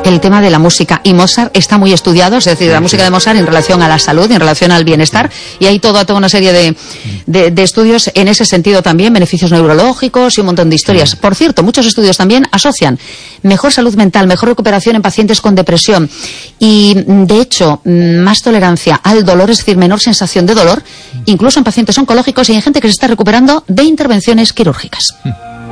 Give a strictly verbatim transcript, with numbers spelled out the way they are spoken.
el tema de la música. Y Mozart está muy estudiado, es decir, la música de Mozart en relación a la salud, en relación al bienestar, y hay toda, toda una serie de, de, de estudios en ese sentido también, beneficios neurológicos y un montón de historias. Por cierto, muchos estudios también asocian mejor salud mental, mejor recuperación en pacientes con depresión y, de hecho, más tolerancia al dolor, es decir, menor sensación de dolor, incluso en pacientes oncológicos y en gente que se está recuperando de intervenciones quirúrgicas.